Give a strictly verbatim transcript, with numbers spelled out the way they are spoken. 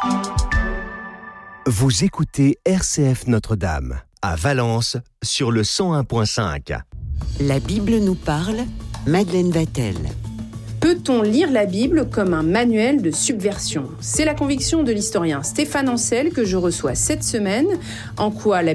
Vous écoutez R C F Notre-Dame, à Valence, sur le cent un virgule cinq. La Bible nous parle, Madeleine Vatel. Peut-on lire la Bible comme un manuel de subversion ? C'est la conviction de l'historien Stéphane Ancel que je reçois cette semaine. En quoi la